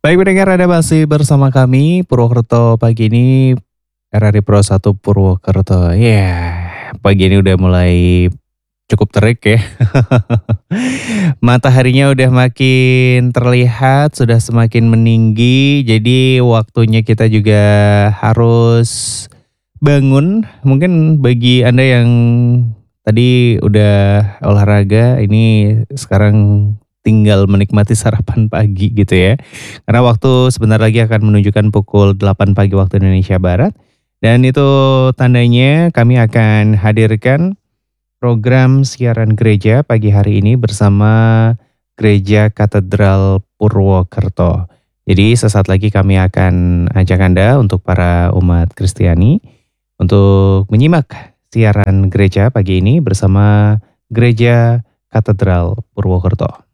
Baik pendengar, Anda masih bersama kami Purwokerto pagi ini, RRI Pro 1 Purwokerto. Pagi ini udah mulai cukup terik ya. Mataharinya udah makin terlihat, sudah semakin meninggi, jadi waktunya kita juga harus bangun. Mungkin bagi Anda yang tadi udah olahraga, ini sekarang tinggal menikmati sarapan pagi gitu ya. Karena waktu sebentar lagi akan menunjukkan pukul 8 pagi waktu Indonesia Barat. Dan itu tandanya kami akan hadirkan program siaran gereja pagi hari ini bersama Gereja Katedral Purwokerto. Jadi sesaat lagi kami akan ajak Anda untuk para umat Kristiani untuk menyimak siaran gereja pagi ini bersama Gereja Katedral Purwokerto.